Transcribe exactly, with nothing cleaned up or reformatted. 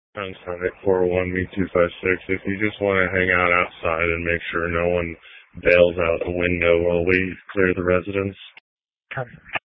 On Sonic four oh one V two five six, if you just want to hang out outside and make sure no one bails out the window while we clear the residence.